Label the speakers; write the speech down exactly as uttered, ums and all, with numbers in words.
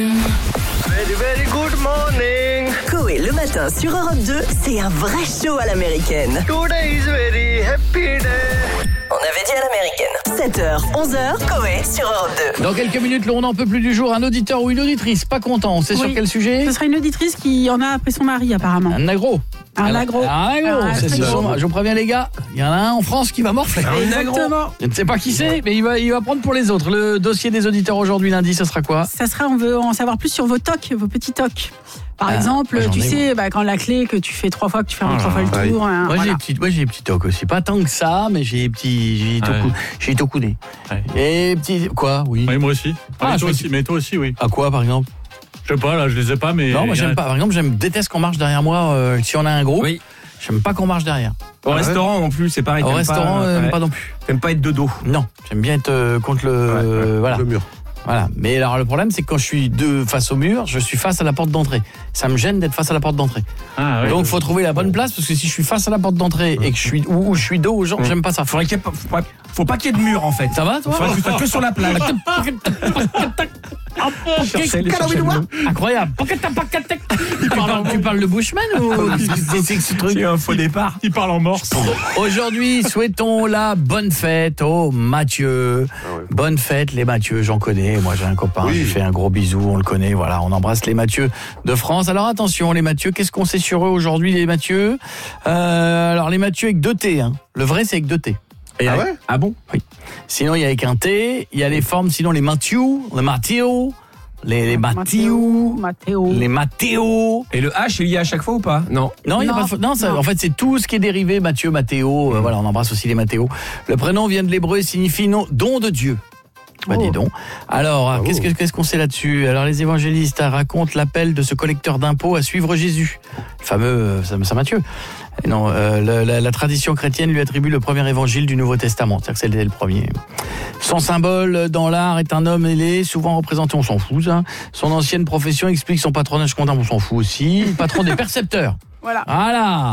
Speaker 1: Very, very good morning.
Speaker 2: Coé le matin sur Europe deux, c'est un vrai show à l'américaine.
Speaker 1: Today is very happy day.
Speaker 2: On avait dit à l'américaine. sept heures, onze heures, Coé sur Europe deux.
Speaker 3: Dans quelques minutes, le on n'en peut plus du jour. Un auditeur ou une auditrice pas content. On sait
Speaker 4: Oui.
Speaker 3: sur quel sujet?
Speaker 4: Ce sera une auditrice qui en a après son mari apparemment.
Speaker 3: Un agro.
Speaker 4: Un agro.
Speaker 3: Un agro.
Speaker 4: Ah,
Speaker 3: c'est
Speaker 4: très
Speaker 3: ce
Speaker 4: gros.
Speaker 3: son- Je vous préviens les gars, il y en a un en France qui va morfler.
Speaker 4: Exactement.
Speaker 3: Je ne sais pas qui c'est, mais il va, il va prendre pour les autres. Le dossier des auditeurs aujourd'hui lundi, ça sera quoi?
Speaker 4: Ça sera, on veut en savoir plus sur vos tocs, vos petits tocs. Par
Speaker 3: Ah,
Speaker 4: exemple,
Speaker 3: moi, j'en
Speaker 4: tu
Speaker 3: ai,
Speaker 4: sais, bah, quand la clé que tu fais trois fois, que tu fermes
Speaker 3: Ah,
Speaker 4: trois fois le
Speaker 3: ouais.
Speaker 4: tour. hein,
Speaker 3: Moi,
Speaker 4: voilà.
Speaker 3: j'ai des petits, moi j'ai des petits tocs aussi, pas tant que ça, mais j'ai des petits, j'ai des
Speaker 5: Ouais.
Speaker 3: tocs, j'ai des tocs au nez.
Speaker 5: Ouais.
Speaker 3: Et petits, quoi, oui.
Speaker 5: Oui, moi aussi.
Speaker 3: Ah,
Speaker 5: mais,
Speaker 3: je
Speaker 5: toi
Speaker 3: me
Speaker 5: aussi
Speaker 3: suis-
Speaker 5: mais toi aussi, oui.
Speaker 3: À quoi par exemple?
Speaker 5: Je sais pas, là, je les ai pas, mais.
Speaker 3: Non, moi
Speaker 5: il y en
Speaker 3: j'aime
Speaker 5: a-
Speaker 3: pas. Par exemple, j'aime déteste qu'on marche derrière moi. euh, si on a un groupe,
Speaker 6: Oui.
Speaker 3: j'aime pas qu'on marche derrière.
Speaker 6: Au restaurant non plus, c'est pareil.
Speaker 3: Au
Speaker 6: t'aimes
Speaker 3: restaurant,
Speaker 6: pas,
Speaker 3: euh,
Speaker 6: ouais.
Speaker 3: pas non plus.
Speaker 6: T'aimes pas être de dos.
Speaker 3: Non, j'aime bien être euh, contre le,
Speaker 6: Ouais, ouais,
Speaker 3: voilà.
Speaker 6: le mur.
Speaker 3: Voilà. Mais alors le problème, c'est que quand je suis de face au mur, je suis face à la porte d'entrée. Ça me gêne d'être face à la porte d'entrée.
Speaker 5: Ah, ouais.
Speaker 3: Donc faut trouver la bonne place parce que si je suis face à la porte d'entrée et que je suis ou, ou je suis dos aux gens, j'aime pas ça.
Speaker 6: Faudrait qu'il y ait pas- faut pas, faut pas qu'il y ait de mur en fait.
Speaker 3: Ça va toi?
Speaker 6: Faudrait que tu sois que sur la plage. Cherchez les- cherchez le mot.
Speaker 3: Incroyable. Tu parles, tu parles le Bushman ou c'est- c'est ce truc?
Speaker 6: C'est un faux départ.
Speaker 5: Il parle en morse.
Speaker 3: Aujourd'hui, souhaitons la bonne fête aux Mathieu. Bonne fête les Mathieu, j'en connais. Moi, j'ai un copain, je lui fais un gros bisou, on le connaît. Voilà, on embrasse les Mathieu de France. Alors attention, les Mathieu, qu'est-ce qu'on sait sur eux aujourd'hui, les Mathieu? euh, Alors les Mathieu avec deux T. Hein. Le vrai, c'est avec deux T.
Speaker 6: Et ah ouais Ah bon?
Speaker 3: Oui. Sinon, il y a avec un T. Il y a les formes, sinon les Mathieu, les Mathéo, les, les Mathieu,
Speaker 4: Mathéo.
Speaker 3: les Mathéo.
Speaker 6: Et le H est lié à chaque fois ou pas? Non.
Speaker 3: Non, il y a
Speaker 4: Non,
Speaker 3: pas de fa- non, ça-
Speaker 4: non.
Speaker 3: en fait, c'est tout ce qui est dérivé, Mathieu, Mathéo. euh, voilà, on embrasse aussi les Mathéo. Le prénom vient de l'hébreu et signifie non, don de Dieu. Bah
Speaker 4: Oh.
Speaker 3: dis donc. Alors, qu'est-ce que- qu'est-ce qu'on sait là-dessus? Alors, les évangélistes racontent l'appel de ce collecteur d'impôts à suivre Jésus, le fameux euh, Saint Saint Matthieu. Et non, euh, la, la- la tradition chrétienne lui attribue le premier évangile du Nouveau Testament, c'est-à-dire que c'était le premier. Son symbole dans l'art est un homme ailé, souvent représenté, on s'en fout, ça. Son ancienne profession explique son patronage comptable, on s'en fout aussi. Patron des percepteurs.
Speaker 4: Voilà.
Speaker 3: Voilà.